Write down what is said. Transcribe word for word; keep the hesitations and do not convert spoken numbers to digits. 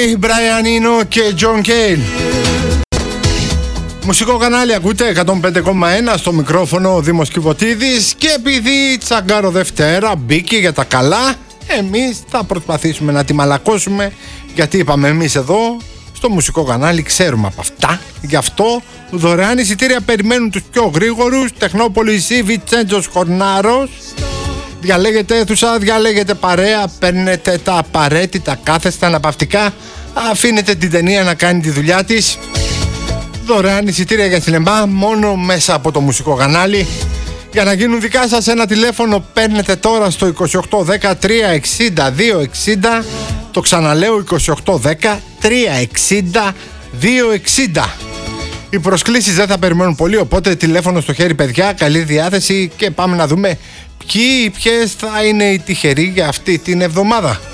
Brian Eno και John Cale. Μουσικό κανάλι ακούτε εκατόν πέντε κόμμα ένα, στο μικρόφωνο ο Δήμος Κιβωτίδης. Και επειδή τσαγκάρο Δευτέρα μπήκε για τα καλά, εμείς θα προσπαθήσουμε να τη μαλακώσουμε, γιατί είπαμε εμείς εδώ στο μουσικό κανάλι ξέρουμε από αυτά. Γι' αυτό δωρεάν εισιτήρια περιμένουν τους πιο γρήγορους. Τεχνόπολη ή Βιτσέντζος Κορνάρος. Διαλέγετε αίθουσα, διαλέγετε παρέα, παίρνετε τα απαραίτητα κάθεστα αναπαυτικά, αφήνετε την ταινία να κάνει τη δουλειά της. Δωρεάν εισιτήρια για σινεμά μόνο μέσα από το μουσικό κανάλι. Για να γίνουν δικά σας, ένα τηλέφωνο παίρνετε τώρα στο είκοσι οκτώ δέκα τριακόσια εξήντα δύο εξήντα. Το ξαναλέω, είκοσι οκτώ δέκα τριακόσια εξήντα δύο εξήντα. Οι προσκλήσεις δεν θα περιμένουν πολύ, οπότε τηλέφωνο στο χέρι παιδιά, καλή διάθεση και πάμε να δούμε ποιοι ή ποιες θα είναι οι τυχεροί για αυτή την εβδομάδα.